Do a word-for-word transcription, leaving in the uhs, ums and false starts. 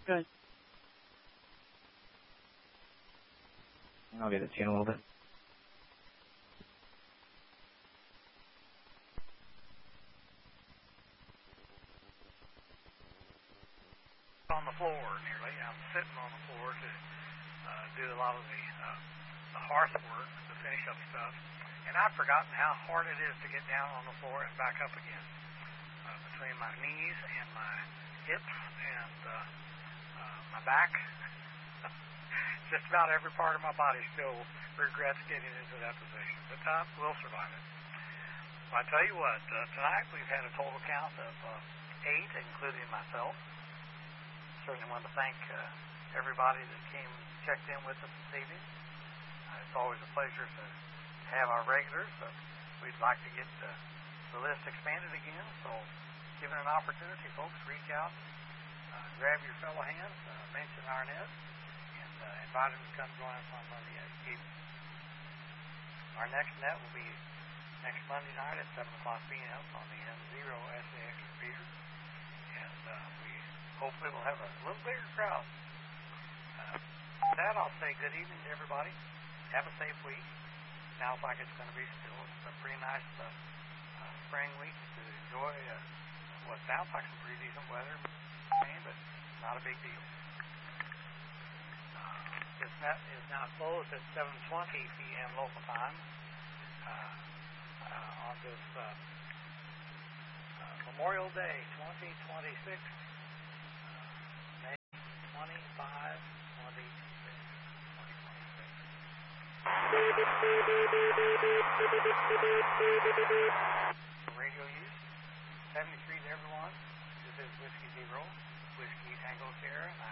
Good. I'll get it to you in a little bit. On the floor nearly. I'm sitting on the floor to uh, do a lot of the, uh, the hearth work, the finish up stuff. And I've forgotten how hard it is to get down on the floor and back up again. Uh, between my knees and my hips and uh, uh, my back. Just about every part of my body still regrets getting into that position. But uh, we'll survive it. Well, I tell you what, uh, tonight we've had a total count of uh, eight, including myself. Certainly want to thank uh, everybody that came and checked in with us this evening. Uh, it's always a pleasure to have our regulars, but we'd like to get uh, the list expanded again. So, given an opportunity, folks, reach out, uh, grab your fellow hands, uh, mention Arnett, and uh, invite him to come join us on Monday evening. Our next net will be next Monday night at seven o'clock p.m. on the N zero S A X repeater, and uh, we hopefully we'll have a little bigger crowd. Uh, with that, I'll say good evening to everybody. Have a safe week. Sounds like it's going to be still a pretty nice uh, uh, spring week to enjoy uh, what sounds like some pretty decent weather, but not a big deal. Uh, this net is now closed at seven twenty p.m. local time uh, uh, on this uh, uh, Memorial Day twenty twenty-six. twenty-five, twenty-six, twenty twenty-six. Radio use, seventy-three to everyone. This is Whiskey Zero, Whiskey Tango Sierra.